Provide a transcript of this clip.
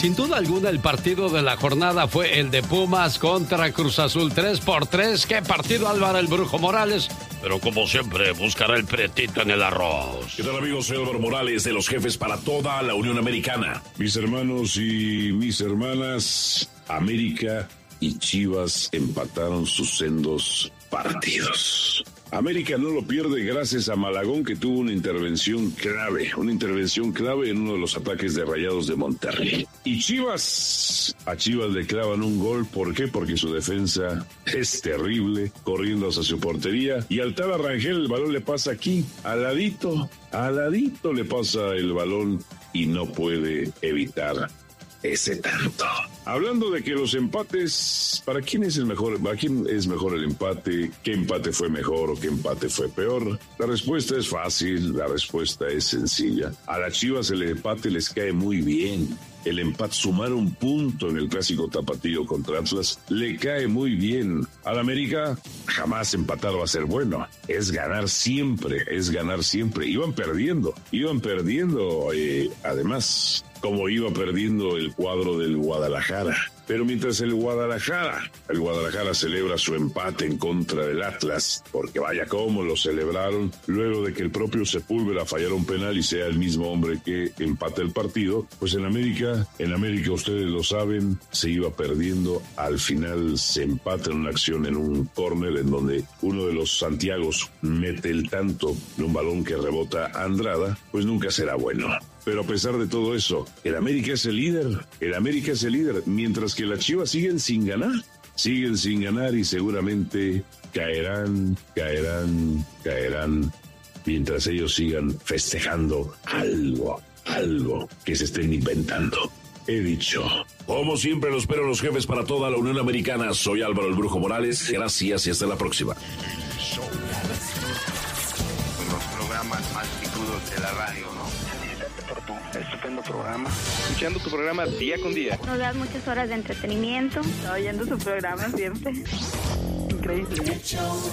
Sin duda alguna, el partido de la jornada fue el de Pumas contra Cruz Azul. 3-3. ¡Qué partido, Álvaro el Brujo Morales! Pero como siempre, buscará el pretito en el arroz. ¿Qué tal, amigos? Soy Álvaro Morales de los Jefes para toda la Unión Americana. Mis hermanos y mis hermanas, América y Chivas empataron sus sendos partidos. América no lo pierde gracias a Malagón, que tuvo una intervención clave en uno de los ataques de Rayados de Monterrey. Y a Chivas le clavan un gol. ¿Por qué? Porque su defensa es terrible, corriendo hacia su portería. Y al Tala Rangel el balón le pasa aquí, al ladito le pasa el balón y no puede evitar ese tanto. Hablando de que los empates, ¿para quién es mejor el empate? ¿Qué empate fue mejor o qué empate fue peor? La respuesta es fácil, la respuesta es sencilla. A las Chivas el empate les cae muy bien. El empate, sumar un punto en el clásico tapatío contra Atlas, le cae muy bien. Al América, jamás empatar va a ser bueno. Es ganar siempre. Iban perdiendo. Además, como iba perdiendo el cuadro del Guadalajara. Pero mientras el Guadalajara celebra su empate en contra del Atlas, porque vaya cómo lo celebraron, luego de que el propio Sepúlveda fallara un penal y sea el mismo hombre que empata el partido, pues en América ustedes lo saben, se iba perdiendo, al final se empata en una acción en un córner en donde uno de los Santiagos mete el tanto de un balón que rebota a Andrada, pues nunca será bueno. Pero a pesar de todo eso, el América es el líder, mientras que las Chivas siguen sin ganar y seguramente caerán, mientras ellos sigan festejando algo que se estén inventando. He dicho. Como siempre, lo espero los Jefes para toda la Unión Americana. Soy Álvaro el Brujo Morales, gracias y hasta la próxima. Los programas más picudos de la radio, ¿no? Por tu estupendo programa. Escuchando tu programa día con día. Nos das muchas horas de entretenimiento. Oyendo su programa siempre. Increíble.